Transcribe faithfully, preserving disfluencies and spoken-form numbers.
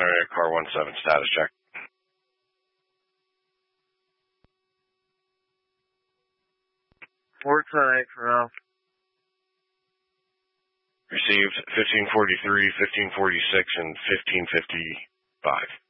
area, car one seven, status check. Four ten eight for Ralph. Received fifteen forty-three, fifteen forty-six, and fifteen fifty-five.